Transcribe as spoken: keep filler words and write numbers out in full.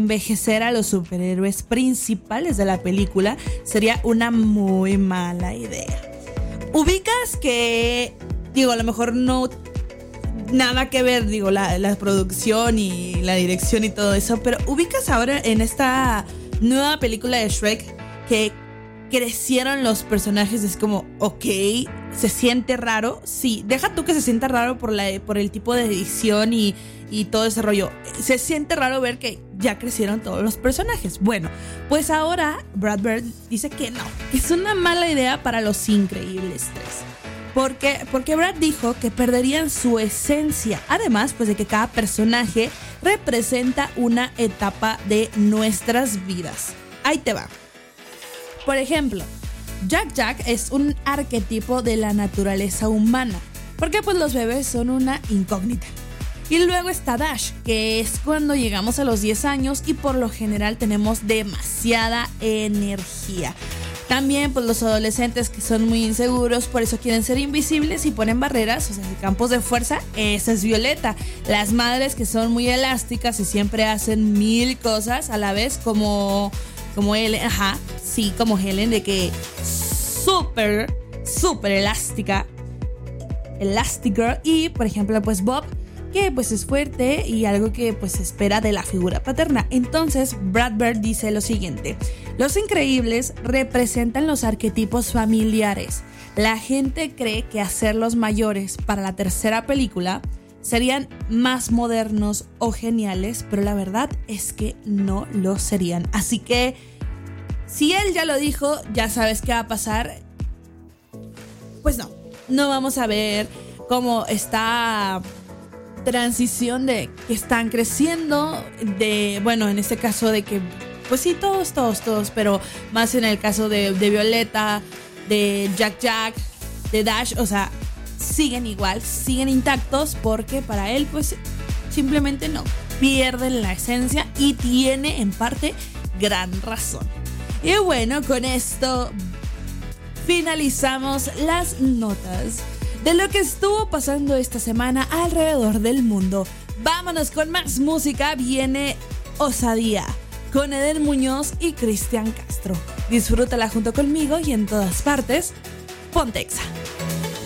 envejecer a los superhéroes principales de la película sería una muy mala idea. Ubicas que, digo, a lo mejor no nada que ver, digo, la, la producción y la dirección y todo eso, pero ubicas ahora en esta nueva película de Shrek que crecieron los personajes. Es como, ok, se siente raro. Sí, deja tú que se sienta raro por, la, por el tipo de edición y, y todo ese rollo. Se siente raro ver que ya crecieron todos los personajes. Bueno, pues ahora Brad Bird dice que no, que es una mala idea para Los Increíbles tres. ¿Por qué? Porque Brad dijo que perderían su esencia. Además, pues de que cada personaje representa una etapa de nuestras vidas. Ahí te va. Por ejemplo, Jack Jack es un arquetipo de la naturaleza humana, porque pues los bebés son una incógnita. Y luego está Dash, que es cuando llegamos a los diez años y por lo general tenemos demasiada energía. También pues los adolescentes que son muy inseguros, por eso quieren ser invisibles y ponen barreras, o sea, campos de fuerza. Esa es Violeta. Las madres que son muy elásticas y siempre hacen mil cosas a la vez, como... Como Helen, ajá, sí, como Helen, de que súper, súper elástica, Elastigirl. Y, por ejemplo, pues Bob, que pues es fuerte y algo que pues se espera de la figura paterna. Entonces, Brad Bird dice lo siguiente: Los Increíbles representan los arquetipos familiares. La gente cree que hacerlos mayores para la tercera película serían más modernos o geniales, pero la verdad es que no lo serían. Así que, si él ya lo dijo, ya sabes qué va a pasar. Pues no, no vamos a ver cómo esta transición de que están creciendo, de, bueno, en este caso de que, pues sí, todos, todos, todos, pero más en el caso de, de Violeta, de Jack Jack, de Dash, o sea, siguen igual, siguen intactos, porque para él pues simplemente no, pierden la esencia y tiene en parte gran razón. Y bueno, con esto finalizamos las notas de lo que estuvo pasando esta semana alrededor del mundo. Vámonos con más música. Viene Osadía con Eden Muñoz y Cristian Castro. Disfrútala junto conmigo y en todas partes. Ponte Exa.